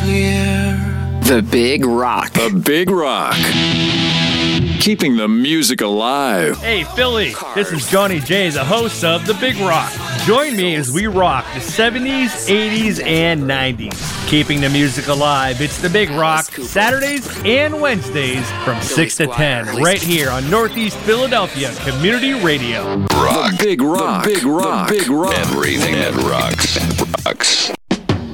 clear. The Big Rock. The Big Rock. Keeping the music alive. Hey, Philly, this is Johnny J, the host of The Big Rock. Join me as we rock the 70s, 80s, and 90s. Keeping the music alive, it's The Big Rock, Saturdays and Wednesdays from 6 to 10, right here on Northeast Philadelphia Community Radio. Rock. The Big Rock. The Big Rock. The Big Rock. Everything that rocks.